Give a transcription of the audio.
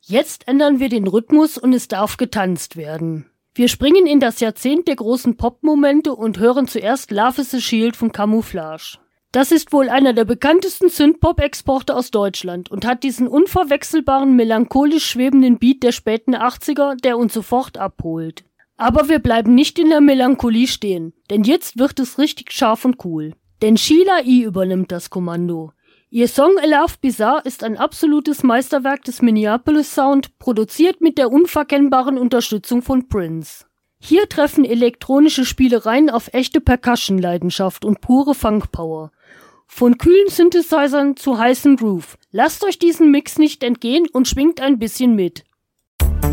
Jetzt ändern wir den Rhythmus und es darf getanzt werden. Wir springen in das Jahrzehnt der großen Pop-Momente und hören zuerst Love is a Shield von Camouflage. Das ist wohl einer der bekanntesten Synth-Pop-Exporte aus Deutschland und hat diesen unverwechselbaren, melancholisch schwebenden Beat der späten 80er, der uns sofort abholt. Aber wir bleiben nicht in der Melancholie stehen, denn jetzt wird es richtig scharf und cool. Denn Sheila E. übernimmt das Kommando. Ihr Song A Love Bizarre ist ein absolutes Meisterwerk des Minneapolis Sound, produziert mit der unverkennbaren Unterstützung von Prince. Hier treffen elektronische Spielereien auf echte Percussion-Leidenschaft und pure Funk-Power. Von kühlen Synthesizern zu heißem Groove. Lasst euch diesen Mix nicht entgehen und schwingt ein bisschen mit.